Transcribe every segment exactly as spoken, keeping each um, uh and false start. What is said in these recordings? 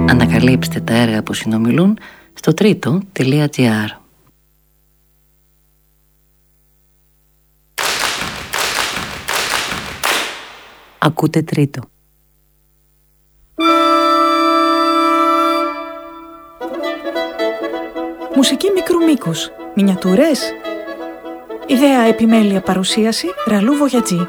Ανακαλύψτε τα έργα που συνομιλούν στο τρίτο τελεία τζι άρ. Ακούτε τρίτο. Μουσική μικρού μήκους. Μινιατούρες. Ιδέα, επιμέλεια, παρουσίαση Ραλού Βογιατζή.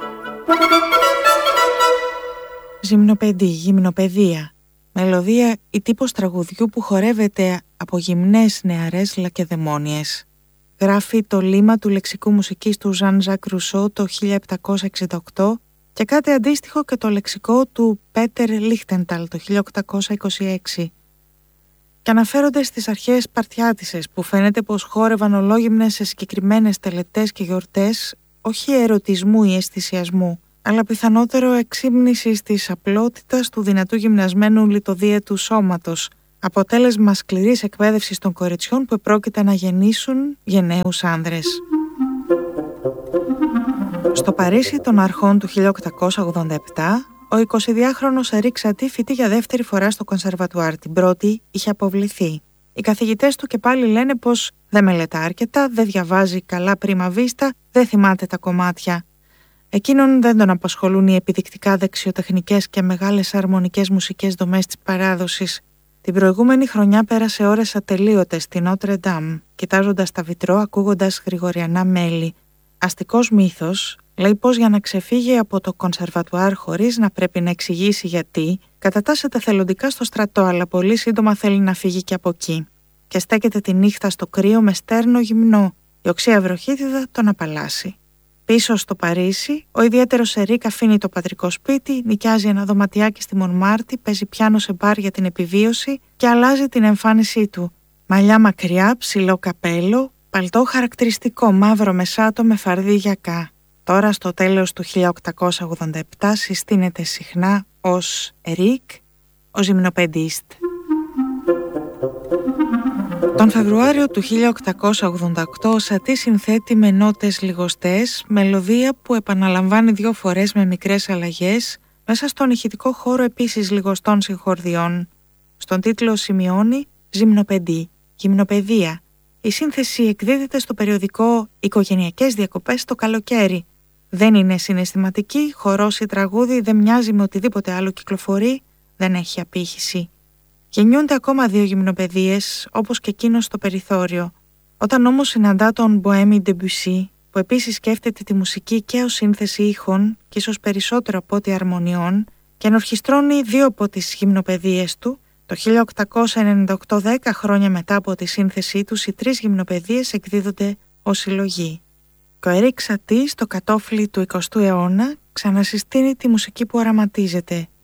Γυμνοπαιδί, γυμνοπαιδεία. Μελωδία ή τύπος τραγουδιού που χορεύεται από γυμνές νεαρές λακεδαιμόνιες. Γράφει το λίμα του λεξικού μουσικής του Ζαν Ζακ Ρουσό το χίλια επτακόσια εξήντα οκτώ και κάτι αντίστοιχο και το λεξικό του Πέτερ Λίχτενταλ το χίλια οκτακόσια είκοσι έξι. Και αναφέρονται στις αρχαίες Σπαρτιάτισσες που φαίνεται πως χόρευαν ολόγυμνες σε συγκεκριμένες τελετές και γιορτές, όχι ερωτισμού ή αισθησιασμού, αλλά πιθανότερο εξύμνησης της απλότητας του δυνατού γυμνασμένου λιτοδίαιτου σώματος, αποτέλεσμα σκληρής εκπαίδευσης των κοριτσιών που επρόκειται να γεννήσουν γενναίους άνδρες. Στο Παρίσι των αρχών του χίλια οκτακόσια ογδόντα επτά, ο εικοσιδυάχρονος Ερίκ Σατί φοιτεί για δεύτερη φορά στο κονσερβατουάρ. Την πρώτη είχε αποβληθεί. Οι καθηγητές του και πάλι λένε πως δεν μελετά αρκετά, δεν διαβάζει καλά πρίμα βίστα, δεν θυμάται τα κομμάτια. Εκείνον δεν τον απασχολούν οι επιδεικτικά δεξιοτεχνικές και μεγάλες αρμονικές μουσικές δομές της παράδοσης. Την προηγούμενη χρονιά πέρασε ώρες ατελείωτες στη Νότρε Ντάμ, κοιτάζοντας τα βιτρό, ακούγοντας γρηγοριανά μέλη. Αστικός μύθος λέει πως για να ξεφύγει από το κονσερβατουάρ χωρίς να πρέπει να εξηγήσει γιατί, κατατάσσεται θελοντικά στο στρατό, αλλά πολύ σύντομα θέλει να φύγει και από εκεί. Και στέκεται τη νύχτα στο κρύο με στέρνο γυμνό. Η οξία βροχίτιδα τον απαλλάσσει. Πίσω στο Παρίσι, ο ιδιαίτερος Ερίκ αφήνει το πατρικό σπίτι, νοικιάζει ένα δωματιάκι στη Μονμάρτη, παίζει πιάνο σε μπαρ για την επιβίωση και αλλάζει την εμφάνισή του. Μαλλιά μακριά, ψηλό καπέλο, παλτό χαρακτηριστικό μαύρο μεσάτο με φαρδί γιακά. Τώρα στο τέλος του χίλια οκτακόσια ογδόντα επτά συστήνεται συχνά ως Ερίκ, ο ζυμνοπαιδίστ. Τον Φεβρουάριο του χίλια οκτακόσια ογδόντα οκτώ ο Σατί συνθέτει με νότες λιγοστές μελωδία που επαναλαμβάνει δύο φορές με μικρές αλλαγές μέσα στον ηχητικό χώρο επίσης λιγοστών συγχορδιών. Στον τίτλο σημειώνει «Ζυμνοπαιδί», «Γυμνοπαιδεία». Η σύνθεση εκδίδεται στο περιοδικό «Οικογενειακές διακοπές» το καλοκαίρι. Δεν είναι συναισθηματική, χορός ή τραγούδι, δεν μοιάζει με οτιδήποτε άλλο κυκλοφορεί, δεν έχει απήχηση. Γεννιούνται ακόμα δύο γυμνοπαιδείες, όπως και εκείνος στο περιθώριο. Όταν όμως συναντά τον Μποέμι Ντεμπουσί, που επίσης σκέφτεται τη μουσική και ως σύνθεση ήχων, και ίσως περισσότερο από ό,τι αρμονιών, και ενορχιστρώνει δύο από τις γυμνοπαιδείες του, το χίλια οκτακόσια ενενήντα οκτώ, δέκα χρόνια μετά από τη σύνθεσή τους, οι τρεις γυμνοπαιδείες εκδίδονται ως συλλογή. Και ο Ερίκ Σατί στο κατόφλι του εικοστού αιώνα ξανασυστήνει τη μουσική που οραματίζεται,